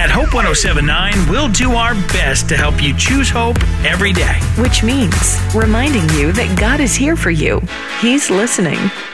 At Hope 1079, we'll do our best to help you choose hope every day. Which means reminding you that God is here for you. He's listening.